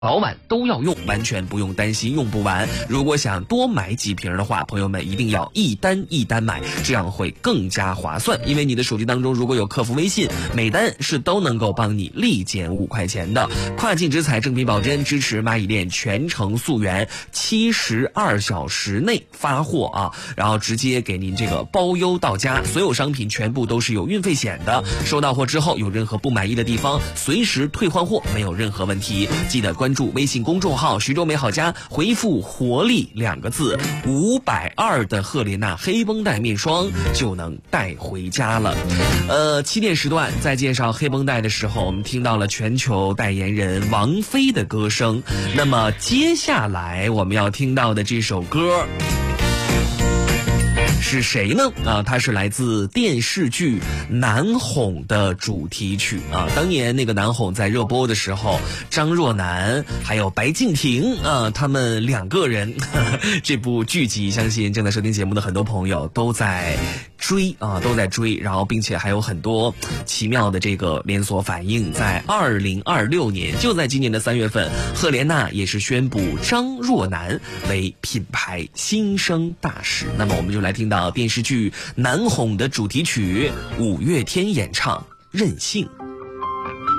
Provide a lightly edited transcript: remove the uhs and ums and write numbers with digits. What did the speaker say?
早晚都要用，完全不用担心用不完。如果想多买几瓶的话，朋友们一定要一单一单买，这样会更加划算。因为你的手机当中如果有客服微信，每单是都能够帮你立减5块钱的。跨境直采正品保真，支持蚂蚁链全程溯源，72小时内发货啊，然后直接给您这个包邮到家，所有商品全部都是有运费险的。收到货之后有任何不满意的地方，随时退换货，没有任何问题。记得关注微信公众号徐州美好家，回复活力2个字，520的赫莲娜黑绷带面霜就能带回家了。7点时段在介绍黑绷带的时候，我们听到了全球代言人王菲的歌声。那么接下来我们要听到的这首歌是谁呢？它是来自电视剧《南哄》的主题曲啊。当年那个《南哄》在热播的时候，张若楠还有白敬亭他们2个人这部剧集，相信正在收听节目的很多朋友都在追，然后并且还有很多奇妙的这个连锁反应。在2026年，就在今年的3月份，赫莲娜也是宣布张若楠为品牌新生大使。那么我们就来听到电视剧《南哄》的主题曲，5月天演唱《任性》。